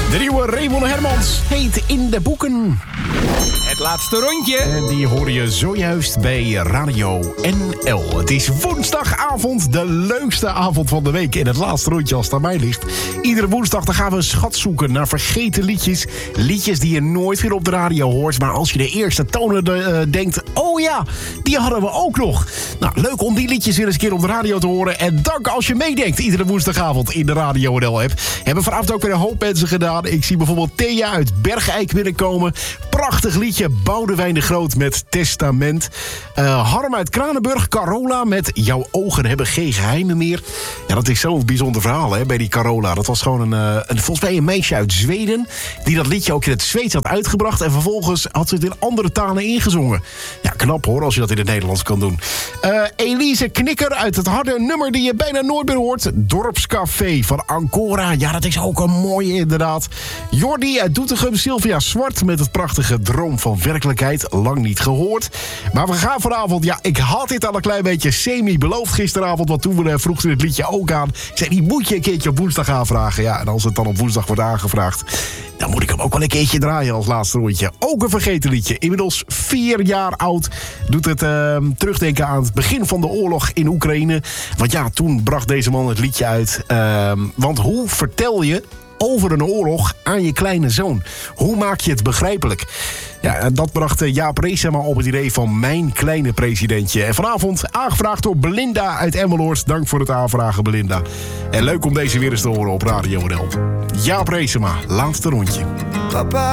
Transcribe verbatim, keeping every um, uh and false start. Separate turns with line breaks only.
De nieuwe Raymond Hermans heet In de Boeken.
Het laatste rondje.
En die hoor je zojuist bij Radio N L. Het is woensdagavond, de leukste avond van de week. En het laatste rondje als het aan mij ligt. Iedere woensdag dan gaan we een schat zoeken naar vergeten liedjes. Liedjes die je nooit weer op de radio hoort. Maar als je de eerste tonen de, uh, denkt... oh ja, die hadden we ook nog. Nou, leuk om die liedjes weer eens een keer op de radio te horen. En dank als je meedenkt iedere woensdagavond in de Radio N L-app. Hebben vanavond ook weer een hoop mensen gedaan. Ik zie bijvoorbeeld Thea uit Bergijk binnenkomen. Prachtig liedje. Boudewijn de Groot met Testament. Uh, Harm uit Kranenburg. Carola met Jouw ogen hebben geen geheimen meer. Ja, dat is zo'n bijzonder verhaal hè, bij die Carola. Dat was gewoon een, uh, een, volgens mij een meisje uit Zweden... die dat liedje ook in het Zweeds had uitgebracht... en vervolgens had ze het in andere talen ingezongen. Ja, knap hoor, als je dat in het Nederlands kan doen. Uh, Elise Knikker uit het harde nummer die je bijna nooit meer hoort. Dorpscafé van Ancora. Ja, dat is ook een mooie inderdaad. Jordi uit Doetinchem. Sylvia Zwart met het prachtige Droom van Werkelijkheid. Lang niet gehoord. Maar we gaan vanavond... Ja, ik had dit al een klein beetje semi-beloofd gisteravond... want toen we vroegen het liedje ook aan... Ik zei, die moet je een keertje op woensdag aanvragen. Ja, en als het dan op woensdag wordt aangevraagd... dan moet ik hem ook wel een keertje draaien als laatste rondje. Ook een vergeten liedje. Inmiddels vier jaar oud. Doet het uh, terugdenken aan het begin van de oorlog in Oekraïne. Want ja, toen bracht deze man het liedje uit. Uh, want hoe vertel je over een oorlog aan je kleine zoon? Hoe maak je het begrijpelijk? Ja, en dat bracht Jaap Reesema op het idee van Mijn Kleine Presidentje. En vanavond aangevraagd door Belinda uit Emmeloord. Dank voor het aanvragen, Belinda. En leuk om deze weer eens te horen op Radio N L. Jaap Reesema, laatste rondje.
Papa.